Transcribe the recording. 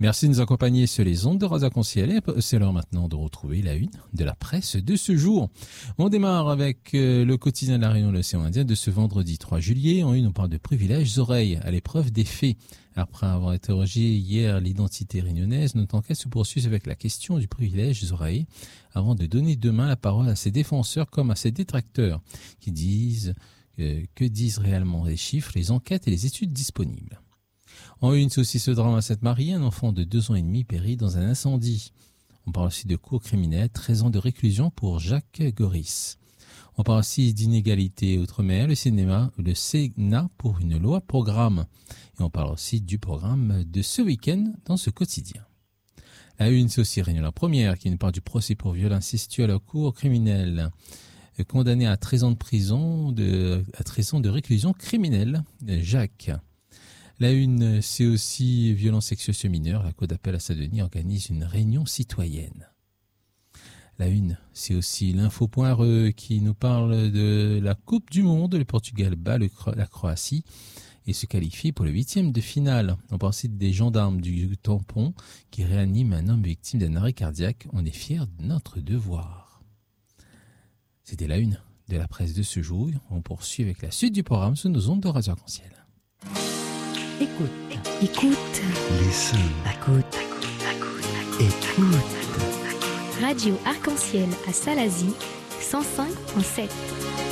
Merci de nous accompagner sur les ondes de Radio Arc-en-Ciel. C'est l'heure maintenant de retrouver la une de la presse de ce jour. On démarre avec le quotidien de la Réunion de l'Océan Indien de ce vendredi 3 juillet. En une, on parle de privilèges oreilles à l'épreuve des faits. Après avoir interrogé hier l'identité réunionnaise, notre enquête se poursuit avec la question du privilège oreilles avant de donner demain la parole à ses défenseurs comme à ses détracteurs qui disent que disent réellement les chiffres, les enquêtes et les études disponibles. En une, c'est aussi ce drame à Sainte-Marie, un enfant de 2 ans et demi périt dans un incendie. On parle aussi de cours criminels, 13 ans de réclusion pour Jacques Goris. On parle aussi d'inégalité outre-mer, le Sénat pour une loi programme. Et on parle aussi du programme de ce week-end dans ce quotidien. La une, c'est aussi Réunion la Première qui nous parle du procès pour viol incestueux à la cour criminelle. Condamné à 13 ans de prison, à 13 ans de réclusion criminelle, Jacques. La une, c'est aussi violence sexuelle sur mineurs. La Cour d'appel à Saint-Denis organise une réunion citoyenne. La une, c'est aussi l'info.re qui nous parle de la Coupe du Monde. Le Portugal bat la Croatie et se qualifie pour le 8e de finale. On parle aussi des gendarmes du tampon qui réaniment un homme victime d'un arrêt cardiaque. On est fiers de notre devoir. C'était la une de la presse de ce jour. On poursuit avec la suite du programme sur nos ondes de Radio Arc-en-Ciel. Écoute. Listen. Écoute. Radio Arc-en-Ciel à Salazie, 105.7.